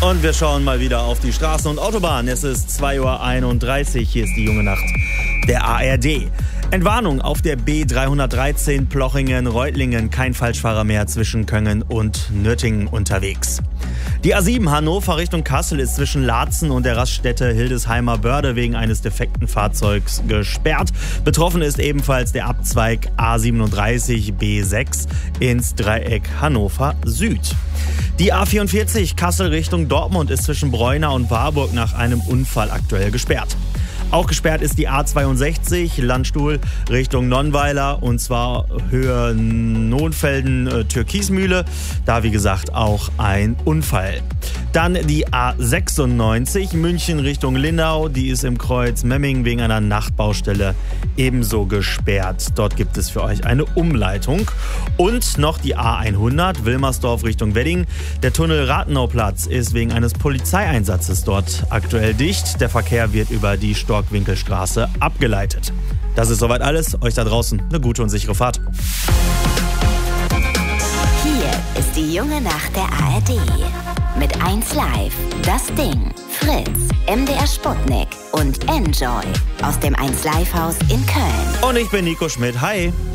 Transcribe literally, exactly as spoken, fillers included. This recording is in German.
Und wir schauen mal wieder auf die Straßen und Autobahnen. Es ist zwei Uhr einunddreißig. Hier ist die junge Nacht der A R D. Entwarnung auf der B dreihundertdreizehn Plochingen-Reutlingen. Kein Falschfahrer mehr zwischen Köngen und Nürtingen unterwegs. Die A sieben Hannover Richtung Kassel ist zwischen Laatzen und der Raststätte Hildesheimer Börde wegen eines defekten Fahrzeugs gesperrt. Betroffen ist ebenfalls der Abzweig A siebenunddreißig B sechs ins Dreieck Hannover Süd. Die A vierundvierzig Kassel Richtung Dortmund ist zwischen Breuna und Warburg nach einem Unfall aktuell gesperrt. Auch gesperrt ist die A zweiundsechzig Landstuhl Richtung Nonnweiler und zwar Höhe Nohnfelden-Türkismühle. Da wie gesagt auch ein Unfall. Dann die A sechsundneunzig München Richtung Lindau. Die ist im Kreuz Memmingen wegen einer Nachtbaustelle ebenso gesperrt. Dort gibt es für euch eine Umleitung. Und noch die A hundert Wilmersdorf Richtung Wedding. Der Tunnel Rathenauplatz ist wegen eines Polizeieinsatzes dort aktuell dicht. Der Verkehr wird über die Storkwinkelstraße abgeleitet. Das ist soweit alles. Euch da draußen eine gute und sichere Fahrt. Hier ist die junge Nacht der A R D. Mit eins Live, Das Ding, Fritz, M D R Sputnik und Enjoy aus dem eins Live Haus in Köln. Und ich bin Nico Schmidt. Hi.